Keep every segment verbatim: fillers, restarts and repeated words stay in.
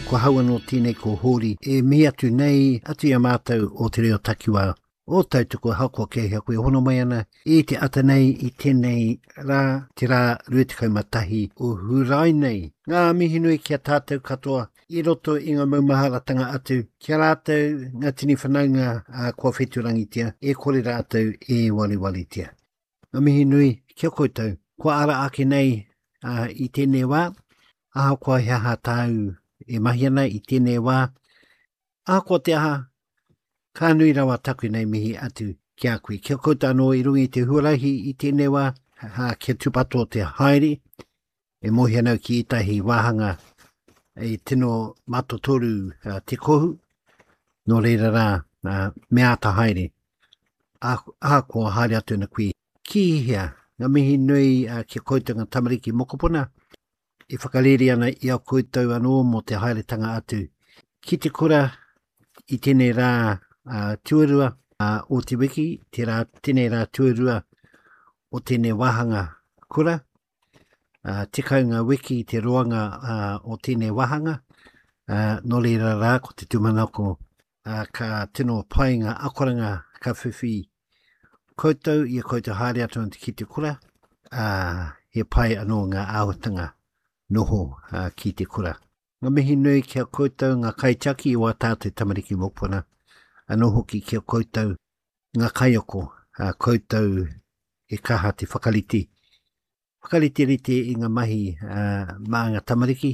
ko haua no tēnei ko hori, e mi atu nei atu ia mātou o te reo takiwa o tautuko hako ke hea koe hono mai ana e te ata nei i tēnei rā, te rā ruetikau matahi o hurai nei. Ngā mihi nui kia tātou katoa, i roto i ngā maumaharatanga atu, kia rātou ngā tini whanaunga a kua wheturangitia, e kore rātou e wali walitia. Ngā mihi nui, kia koutou, kua ara ake nei uh, i tēnei wā, aha kua hea tāu e mahi ana i tēnei wā, aha kua te aha, ka nui rawa taku nei mihi atu kia koe. Kia koutou anō i rungi te huarahi i tēnei wā, ha, kia tupato te haere, e mohi anau ki itahi wāhanga e tino matotoru uh, te kohu, no reira rā, uh, me ata haere, aha kua haere atu na koe. Ki hea, ngā mihi nui uh, kia koutou ngā tamariki mokopuna, e whakarere ana i au koutou anō mo te haeretanga atu. Ki te kura i tēnei rā uh, tuarua uh, o te wiki, te rā, tēnei rā tuarua o tēnei wahanga kura, uh, te kaunga wiki, te roanga uh, o tēnei wahanga, uh, no reira rā ko te tumanako, uh, ka tino painga akoranga ka whiwhi koutou, i a koutou haere atu ki te kura, uh, he pai anō ngā āhutanga noho uh, ki te kura. Ngā mihi nui kia koutou ngā kaitaki i wā tātou tamariki mokpuna. Anō hoki kia koutou ngā kaioko, uh, koutou e kaha te whakariti. Whakariti rite i ngā mahi uh, mā ngā tamariki.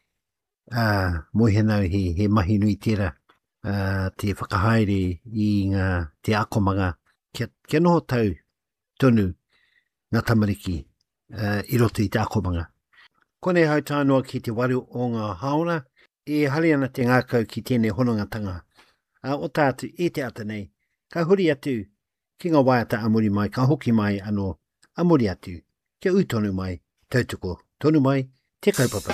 Uh, Mohenau he, he mahi nui tērā uh, te whakahaere i ngā te akomanga. Kia, kia noho tau tonu ngā tamariki uh, i roto i te akomanga. Kone hau tānoa ki te waru o ngā haora, e hali ana te ngākau ki tēnei honongatanga. A o tātu e te ata nei, ka huri atu ki ngā waiata amuri mai, ka hoki mai anō amuri atu, kia utonu mai, tautuko, tonu mai, te kaupapa.